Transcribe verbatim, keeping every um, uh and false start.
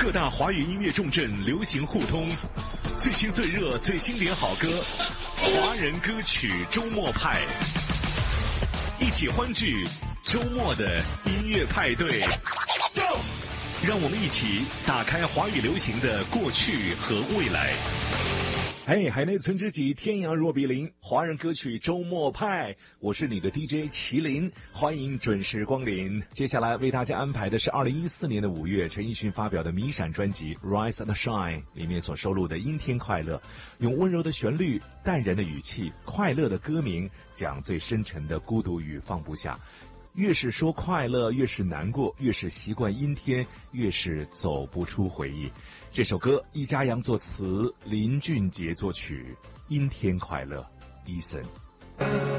各大华语音乐重镇流行互通，最新最热最经典好歌，华人歌曲周末派，一起欢聚周末的音乐派对。让我们一起打开华语流行的过去和未来。嘿，海内存知己，天涯若比邻，华人歌曲周末派，我是你的 D J 麒麟，欢迎准时光临。接下来为大家安排的是二零一四年的五月陈奕迅发表的迷闪专辑 Rise and Shine 里面所收录的阴天快乐，用温柔的旋律，淡然的语气，快乐的歌名，讲最深沉的孤独与放不下。越是说快乐，越是难过，越是习惯阴天，越是走不出回忆。这首歌易家扬作词，林俊杰作曲，阴天快乐 Eason。